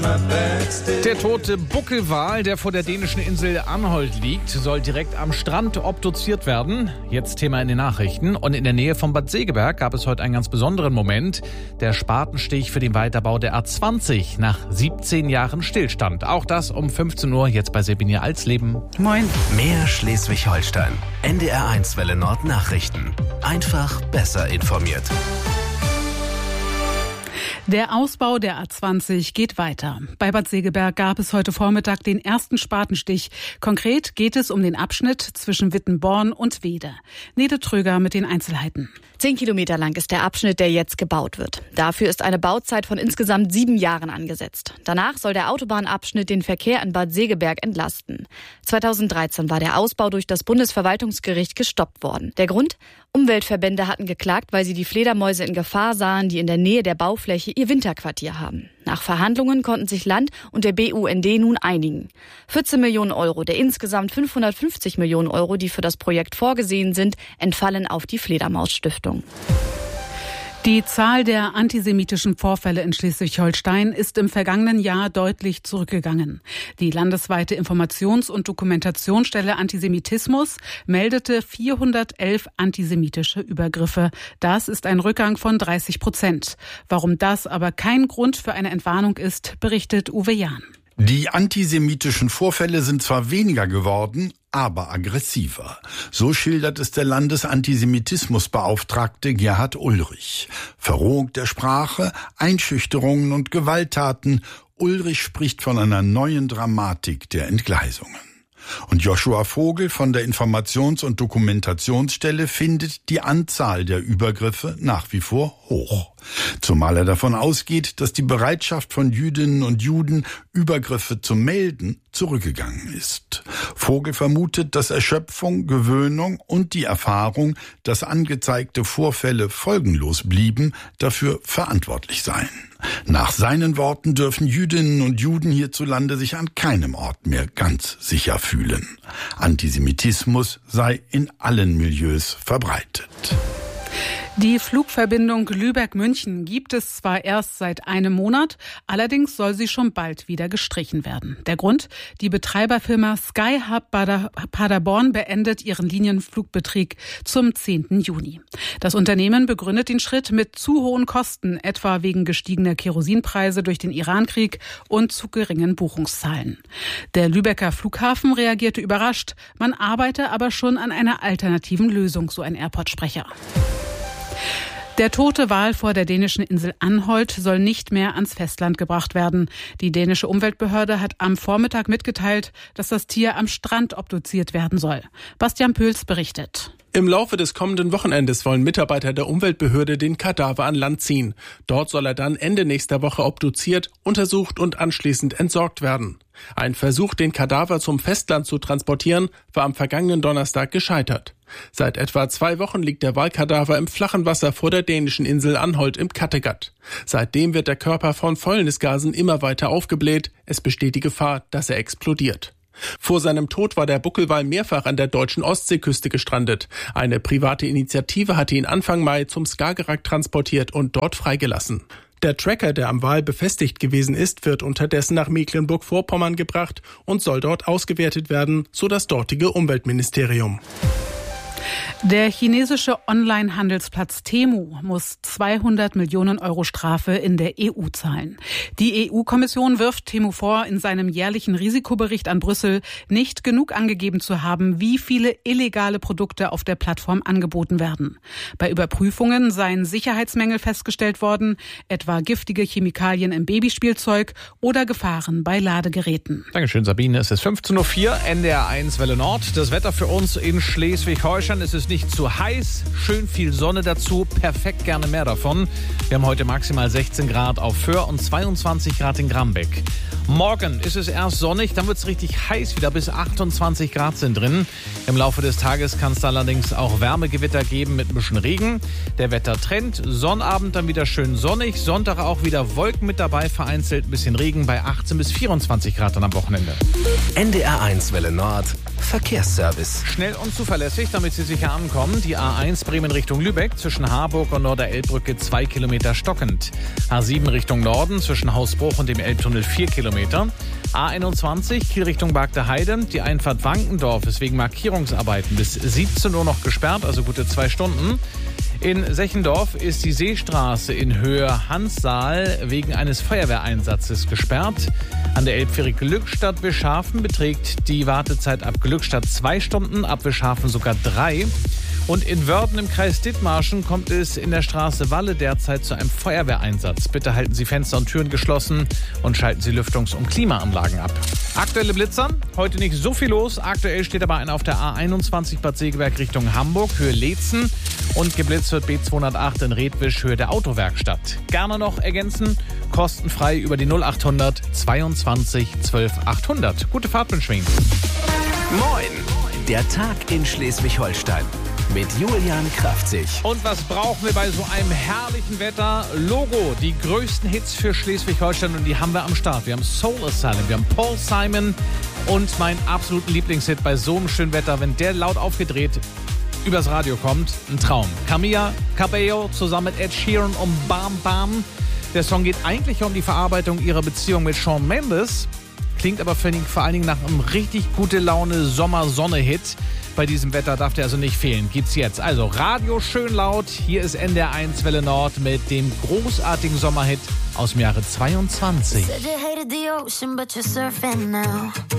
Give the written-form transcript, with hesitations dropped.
Der tote Buckelwal, der vor der dänischen Insel Anholt liegt, soll direkt am Strand obduziert werden. Jetzt Thema in den Nachrichten. Und in der Nähe von Bad Segeberg gab es heute einen ganz besonderen Moment. Der Spatenstich für den Weiterbau der A20 nach 17 Jahren Stillstand. Auch das um 15 Uhr jetzt bei Sabine Alsleben. Moin. Mehr Schleswig-Holstein. NDR1 Welle Nord Nachrichten. Einfach besser informiert. Der Ausbau der A20 geht weiter. Bei Bad Segeberg gab es heute Vormittag den ersten Spatenstich. Konkret geht es um den Abschnitt zwischen Wittenborn und Weede. Nede Tröger mit den Einzelheiten. 10 Kilometer lang ist der Abschnitt, der jetzt gebaut wird. Dafür ist eine Bauzeit von insgesamt 7 Jahren angesetzt. Danach soll der Autobahnabschnitt den Verkehr in Bad Segeberg entlasten. 2013 war der Ausbau durch das Bundesverwaltungsgericht gestoppt worden. Der Grund? Umweltverbände hatten geklagt, weil sie die Fledermäuse in Gefahr sahen, die in der Nähe der Baufläche ihr Winterquartier haben. Nach Verhandlungen konnten sich Land und der BUND nun einigen. 14 Millionen Euro der insgesamt 550 Millionen Euro, die für das Projekt vorgesehen sind, entfallen auf die Fledermausstiftung. Die Zahl der antisemitischen Vorfälle in Schleswig-Holstein ist im vergangenen Jahr deutlich zurückgegangen. Die landesweite Informations- und Dokumentationsstelle Antisemitismus meldete 411 antisemitische Übergriffe. Das ist ein Rückgang von 30%. Warum das aber kein Grund für eine Entwarnung ist, berichtet Uwe Jahn. Die antisemitischen Vorfälle sind zwar weniger geworden, aber aggressiver. So schildert es der Landesantisemitismusbeauftragte Gerhard Ulrich. Verrohung der Sprache, Einschüchterungen und Gewalttaten. Ulrich spricht von einer neuen Dramatik der Entgleisungen. Und Joshua Vogel von der Informations- und Dokumentationsstelle findet die Anzahl der Übergriffe nach wie vor hoch. Zumal er davon ausgeht, dass die Bereitschaft von Jüdinnen und Juden, Übergriffe zu melden, zurückgegangen ist. Vogel vermutet, dass Erschöpfung, Gewöhnung und die Erfahrung, dass angezeigte Vorfälle folgenlos blieben, dafür verantwortlich seien. Nach seinen Worten dürfen Jüdinnen und Juden hierzulande sich an keinem Ort mehr ganz sicher fühlen. Antisemitismus sei in allen Milieus verbreitet. Die Flugverbindung Lübeck-München gibt es zwar erst seit einem Monat, allerdings soll sie schon bald wieder gestrichen werden. Der Grund? Die Betreiberfirma Skyhub Paderborn beendet ihren Linienflugbetrieb zum 10. Juni. Das Unternehmen begründet den Schritt mit zu hohen Kosten, etwa wegen gestiegener Kerosinpreise durch den Irankrieg und zu geringen Buchungszahlen. Der Lübecker Flughafen reagierte überrascht, man arbeite aber schon an einer alternativen Lösung, so ein Airport-Sprecher. Der tote Wal vor der dänischen Insel Anholt soll nicht mehr ans Festland gebracht werden. Die dänische Umweltbehörde hat am Vormittag mitgeteilt, dass das Tier am Strand obduziert werden soll. Bastian Pöls berichtet. Im Laufe des kommenden Wochenendes wollen Mitarbeiter der Umweltbehörde den Kadaver an Land ziehen. Dort soll er dann Ende nächster Woche obduziert, untersucht und anschließend entsorgt werden. Ein Versuch, den Kadaver zum Festland zu transportieren, war am vergangenen Donnerstag gescheitert. Seit etwa 2 Wochen liegt der Walkadaver im flachen Wasser vor der dänischen Insel Anholt im Kattegat. Seitdem wird der Körper von Fäulnisgasen immer weiter aufgebläht. Es besteht die Gefahr, dass er explodiert. Vor seinem Tod war der Buckelwal mehrfach an der deutschen Ostseeküste gestrandet. Eine private Initiative hatte ihn Anfang Mai zum Skagerrak transportiert und dort freigelassen. Der Tracker, der am Wal befestigt gewesen ist, wird unterdessen nach Mecklenburg-Vorpommern gebracht und soll dort ausgewertet werden, so das dortige Umweltministerium. Der chinesische Online-Handelsplatz Temu muss 200 Millionen Euro Strafe in der EU zahlen. Die EU-Kommission wirft Temu vor, in seinem jährlichen Risikobericht an Brüssel nicht genug angegeben zu haben, wie viele illegale Produkte auf der Plattform angeboten werden. Bei Überprüfungen seien Sicherheitsmängel festgestellt worden, etwa giftige Chemikalien im Babyspielzeug oder Gefahren bei Ladegeräten. Dankeschön, Sabine. Es ist 15.04 Uhr, NDR1 Welle Nord. Das Wetter für uns in Schleswig-Holstein. Es ist nicht zu heiß, schön viel Sonne dazu, perfekt, gerne mehr davon. Wir haben heute maximal 16 Grad auf Föhr und 22 Grad in Grambeck. Morgen ist es erst sonnig, dann wird es richtig heiß wieder, bis 28 Grad sind drin. Im Laufe des Tages kann es allerdings auch Wärmegewitter geben mit ein bisschen Regen. Der Wettertrend, Sonnabend dann wieder schön sonnig, Sonntag auch wieder Wolken mit dabei, vereinzelt ein bisschen Regen bei 18 bis 24 Grad dann am Wochenende. NDR1 Welle Nord, Verkehrsservice. Schnell und zuverlässig, damit Sie Sie sicher ankommen. Die A1 Bremen Richtung Lübeck zwischen Harburg und Norderelbbrücke 2 Kilometer stockend. A7 Richtung Norden zwischen Hausbruch und dem Elbtunnel 4 Kilometer. A21 Kiel Richtung Bagde Heide. Die Einfahrt Wankendorf ist wegen Markierungsarbeiten bis 17 Uhr noch gesperrt, also gute 2 Stunden. In Sechendorf ist die Seestraße in Höhe Hanssaal wegen eines Feuerwehreinsatzes gesperrt. An der Elbfähre Glückstadt-Wischhafen beträgt die Wartezeit ab Glückstadt 2 Stunden, ab Wischhafen sogar 3. Und in Wörden im Kreis Dithmarschen kommt es in der Straße Walle derzeit zu einem Feuerwehreinsatz. Bitte halten Sie Fenster und Türen geschlossen und schalten Sie Lüftungs- und Klimaanlagen ab. Aktuelle Blitzer, heute nicht so viel los. Aktuell steht aber einer auf der A21 Bad Segeberg Richtung Hamburg, Höhe Leetzen. Und geblitzt wird B208 in Redwisch, Höhe der Autowerkstatt. Gerne noch ergänzen, kostenfrei über die 0800 22 12 800. Gute Fahrt wünsche ich Ihnen. Moin, der Tag in Schleswig-Holstein mit Julian Kraftzig. Und was brauchen wir bei so einem herrlichen Wetter? Logo, die größten Hits für Schleswig-Holstein und die haben wir am Start. Wir haben Soul Asylum, wir haben Paul Simon und meinen absoluten Lieblingshit bei so einem schönen Wetter, wenn der laut aufgedreht übers Radio kommt, ein Traum. Camila Cabello zusammen mit Ed Sheeran und Bam Bam. Der Song geht eigentlich um die Verarbeitung ihrer Beziehung mit Shawn Mendes, klingt aber vor allen Dingen nach einem richtig gute Laune Sommer-Sonne-Hit. Bei diesem Wetter darf der also nicht fehlen. Gibt's jetzt. Also Radio schön laut. Hier ist NDR 1 Welle Nord mit dem großartigen Sommerhit aus dem Jahre 22.